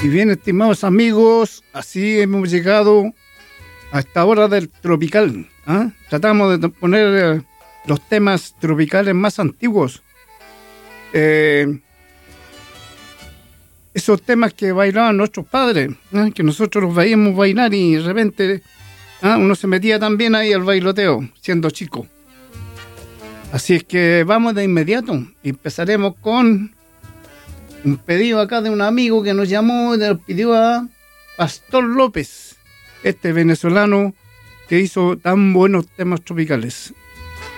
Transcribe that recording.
Y bien, estimados amigos, así hemos llegado a esta hora del tropical. Tratamos de poner los temas tropicales más antiguos. Esos temas que bailaban nuestros padres, que nosotros los veíamos bailar y de repente uno se metía también ahí al bailoteo, siendo chico. Así es que vamos de inmediato y empezaremos con un pedido acá de un amigo que nos llamó y nos pidió a Pastor López, este venezolano que hizo tan buenos temas tropicales.